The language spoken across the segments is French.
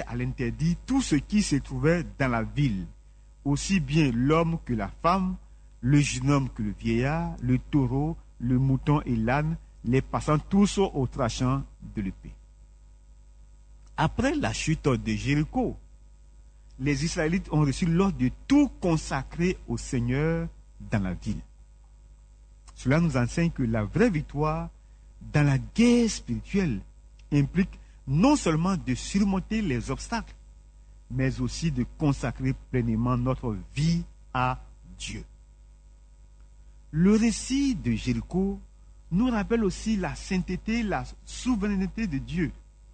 à l'interdit tout ce qui se trouvait dans la ville, aussi bien l'homme que la femme, le jeune homme que le vieillard, le taureau, le mouton et l'âne, les passant tous au tranchant de l'épée. Après la chute de Jéricho, les Israélites ont reçu l'ordre de tout consacrer au Seigneur dans la ville. Cela nous enseigne que la vraie victoire dans la guerre spirituelle implique non seulement de surmonter les obstacles, mais aussi de consacrer pleinement notre vie à Dieu. Le récit de Jéricho nous rappelle aussi la sainteté, la souveraineté de Dieu.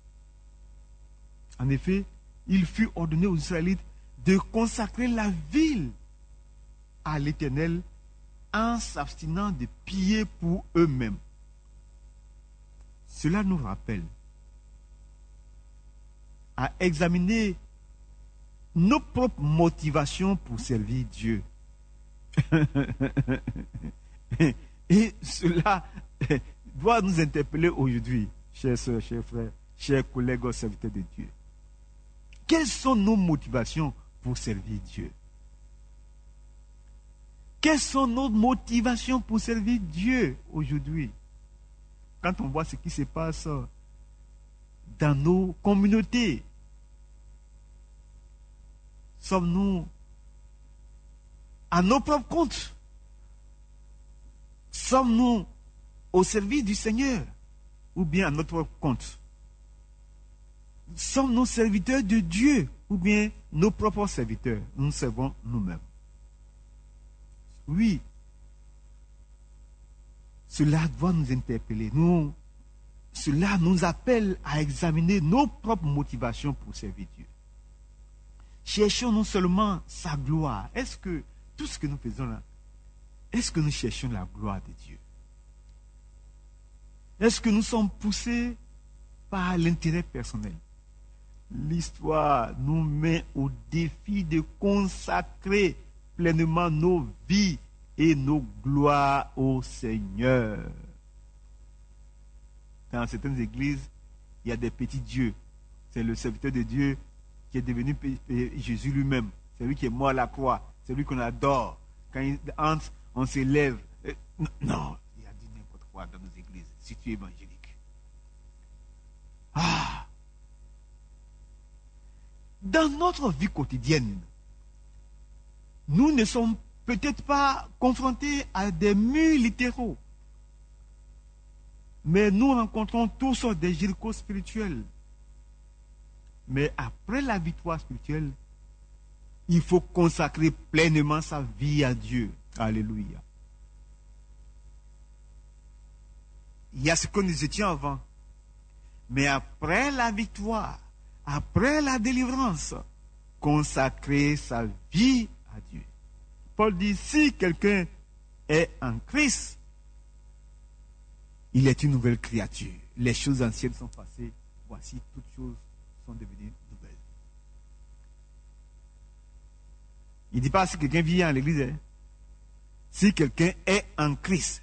En effet, il fut ordonné aux Israélites de consacrer la ville à l'Éternel en s'abstinant de piller pour eux-mêmes. Cela nous rappelle à examiner nos propres motivations pour servir Dieu. Et cela doit nous interpeller aujourd'hui, chers soeurs, chers frères, chers collègues serviteurs de Dieu. Quelles sont nos motivations pour servir Dieu? Quelles sont nos motivations pour servir Dieu aujourd'hui? Quand on voit ce qui se passe dans nos communautés, sommes-nous à nos propres comptes? Sommes-nous au service du Seigneur ou bien à notre compte? Sommes-nous serviteurs de Dieu ou bien nos propres serviteurs? Nous servons nous-mêmes. Oui, cela doit nous interpeller. Cela nous appelle à examiner nos propres motivations pour servir Dieu. Cherchons non seulement sa gloire. Est-ce que tout ce que nous faisons là, est-ce que nous cherchons la gloire de Dieu? Est-ce que nous sommes poussés par l'intérêt personnel? L'histoire nous met au défi de consacrer pleinement nos vies et nos gloires au Seigneur. Dans certaines églises, il y a des petits dieux. C'est le serviteur de Dieu qui est devenu Jésus lui-même. C'est lui qui est mort à la croix. C'est lui qu'on adore. Quand il entre, on s'élève. Non, il a dit n'importe quoi dans nos églises, si tu es évangélique. Dans notre vie quotidienne, nous ne sommes peut-être pas confrontés à des murs littéraux, mais nous rencontrons tous des Jérichos spirituels. Mais après la victoire spirituelle, il faut consacrer pleinement sa vie à Dieu. Alléluia. Il y a ce que nous étions avant. Mais après la victoire, après la délivrance, consacrer sa vie à Dieu. Paul dit, si quelqu'un est en Christ, il est une nouvelle créature. Les choses anciennes sont passées. Voici, toutes choses sont devenues nouvelles. Il ne dit pas si quelqu'un vit à l'église. Hein? Si quelqu'un est en Christ.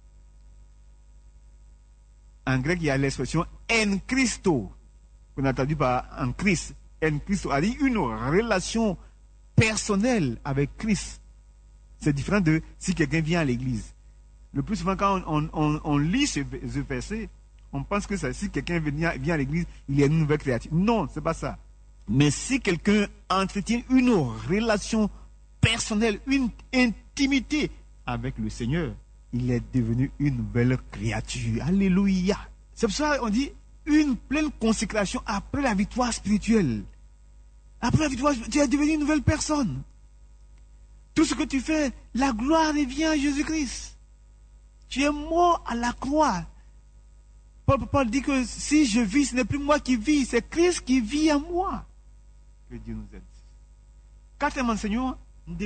En grec, il y a l'expression en Christo, qu'on a traduit par en Christ. En Christo a dit une relation personnelle avec Christ. C'est différent de si quelqu'un vient à l'église. Le plus souvent, quand on lit ce verset, on pense que si quelqu'un vient à l'église, il y a une nouvelle créature. Non, c'est pas ça. Mais si quelqu'un entretient une relation personnelle, une intimité avec le Seigneur, il est devenu une nouvelle créature. Alléluia. C'est pour ça qu'on dit une pleine consécration après la victoire spirituelle. Après la victoire, tu es devenu une nouvelle personne. Tout ce que tu fais, la gloire revient à Jésus-Christ. Tu es mort à la croix. Paul dit que si je vis, ce n'est plus moi qui vis, c'est Christ qui vit en moi. Que Dieu nous aide. Quatrième enseignement,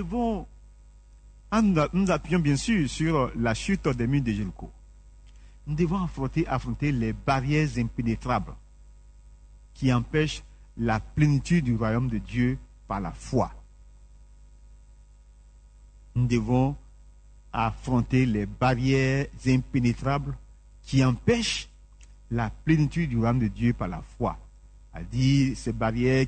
nous appuyons bien sûr sur la chute des murs de Jéricho. Nous devons affronter les barrières impénétrables qui empêchent la plénitude du royaume de Dieu par la foi. Nous devons affronter les barrières impénétrables qui empêchent la plénitude du royaume de Dieu par la foi. C'est-à-dire ces barrières